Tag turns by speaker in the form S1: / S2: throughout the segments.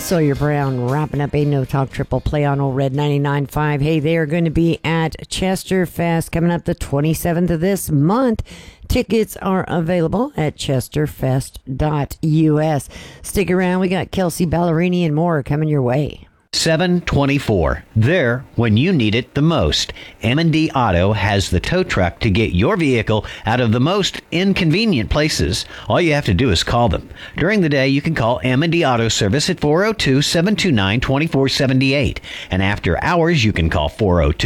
S1: Sawyer Brown wrapping up a No Talk Triple Play on Old Red 99.5. Hey, they are going to be at Chesterfest coming up the 27th of this month. Tickets are available at chesterfest.us. Stick around. We got Kelsey Ballerini and more coming your way.
S2: 724. There when you need it the most. M&D Auto has the tow truck to get your vehicle out of the most inconvenient places. All you have to do is call them. During the day, you can call M&D Auto Service at 402-729-2478. And after hours, you can call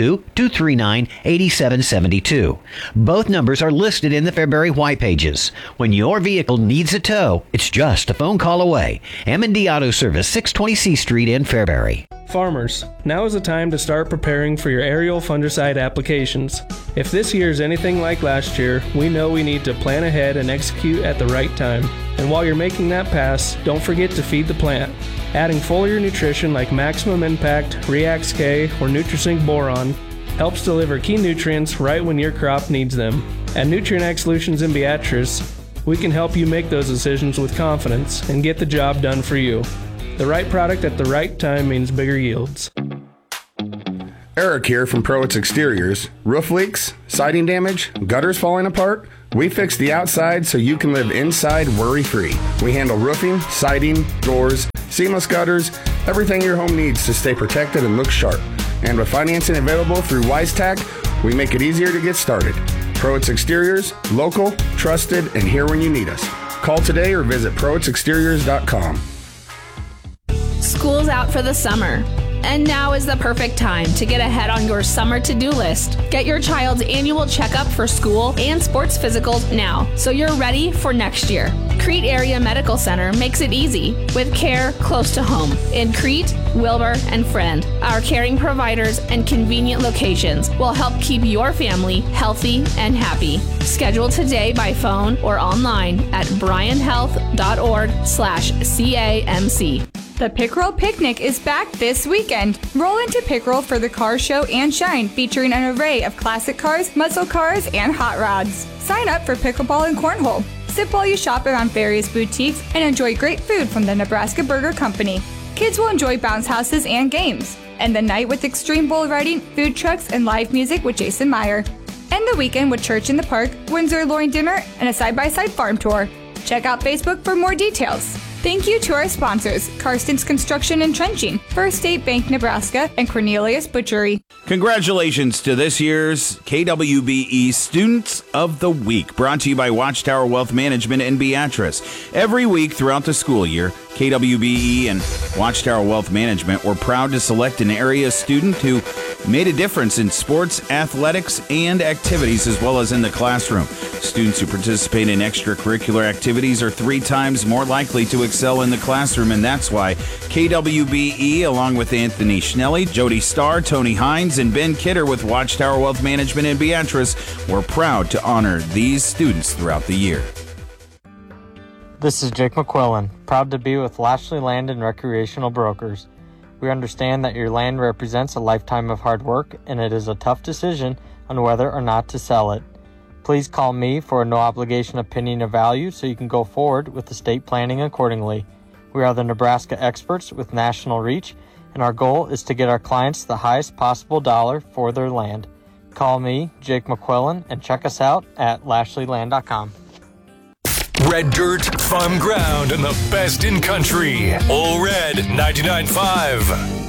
S2: 402-239-8772. Both numbers are listed in the February White Pages. When your vehicle needs a tow, it's just a phone call away. M&D Auto Service, 620 C Street in Fairbury.
S3: Farmers, now is the time to start preparing for your aerial fungicide applications. If this year is anything like last year, we know we need to plan ahead and execute at the right time. And while you're making that pass, don't forget to feed the plant. Adding foliar nutrition like Maximum Impact, Reax K, or Nutrisync Boron helps deliver key nutrients right when your crop needs them. At Nutrient Ag Solutions in Beatrice, we can help you make those decisions with confidence and get the job done for you. The right product at the right time means bigger yields.
S4: Eric here from Prowitz Exteriors. Roof leaks, siding damage, gutters falling apart? We fix the outside so you can live inside worry-free. We handle roofing, siding, doors, seamless gutters, everything your home needs to stay protected and look sharp. And with financing available through WiseTac, we make it easier to get started. Prowitz Exteriors, local, trusted, and here when you need us. Call today or visit ProwitzExteriors.com.
S5: School's out for the summer, and now is the perfect time to get ahead on your summer to-do list. Get your child's annual checkup for school and sports physicals now, so you're ready for next year. Crete Area Medical Center makes it easy, with care close to home in Crete, Wilbur, and Friend. Our caring providers and convenient locations will help keep your family healthy and happy. Schedule today by phone or online at bryanhealth.org/CAMC.
S6: The Pickerel Picnic is back this weekend. Roll into Pickerel for the car show and shine, featuring an array of classic cars, muscle cars, and hot rods. Sign up for pickleball and cornhole. Sip while you shop around various boutiques and enjoy great food from the Nebraska Burger Company. Kids will enjoy bounce houses and games. End the night with extreme bull riding, food trucks, and live music with Jason Meyer. End the weekend with Church in the Park, Windsor Loin dinner, and a side-by-side farm tour. Check out Facebook for more details. Thank you to our sponsors, Karsten's Construction and Trenching, First State Bank Nebraska, and Cornelius Butchery.
S7: Congratulations to this year's KWBE Students of the Week, brought to you by Watchtower Wealth Management in Beatrice. Every week throughout the school year, KWBE and Watchtower Wealth Management were proud to select an area student who made a difference in sports, athletics, and activities, as well as in the classroom. Students who participate in extracurricular activities are 3 times more likely to excel in the classroom, and that's why KWBE, along with Anthony Schnelly, Jody Starr, Tony Hines, and Ben Kidder with Watchtower Wealth Management in Beatrice, were proud to honor these students throughout the year.
S8: This is Jake McQuillan, proud to be with Lashley Land and Recreational Brokers. We understand that your land represents a lifetime of hard work, and it is a tough decision on whether or not to sell it. Please call me for a no-obligation opinion of value so you can go forward with estate planning accordingly. We are the Nebraska experts with national reach, and our goal is to get our clients the highest possible dollar for their land. Call me, Jake McQuillan, and check us out at lashleyland.com.
S9: Red dirt, fun ground, and the best in country. All Red 99.5.